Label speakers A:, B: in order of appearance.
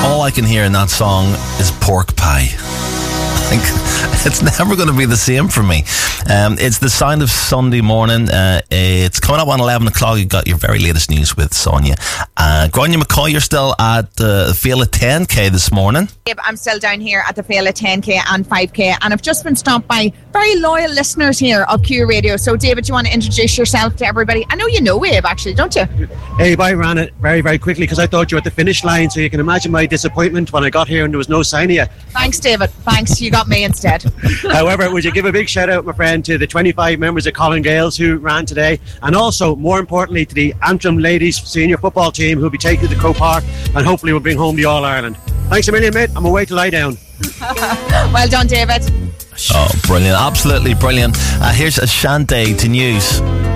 A: all I can hear in that song is pork pie. Like, it's never going to be the same for me. It's the sound of Sunday morning. It's coming up on 11 o'clock. You got your very latest news with Sonia. Grania McCoy, you're still at the Fela 10K this morning.
B: I'm still down here at the Fela 10K and 5K, and I've just been stopped by very loyal listeners here of Q Radio. So, David, do you want to introduce yourself to everybody? I know you know Abe, actually, don't you?
C: Abe, I ran it very, very quickly because I thought you were at the finish line, so you can imagine my disappointment when I got here and there was no sign of you.
B: Thanks, David. Thanks. You got me instead.
C: However, would you give a big shout out, my friend, to the 25 members of Colin Gales who ran today, and also, more importantly, to the Antrim ladies senior football team who will be taking to the Croke Park and hopefully will bring home the All-Ireland. Thanks a million, mate. I'm away to lie down.
B: Well done, David.
A: Oh, brilliant. Absolutely brilliant. Here's Ashante to news.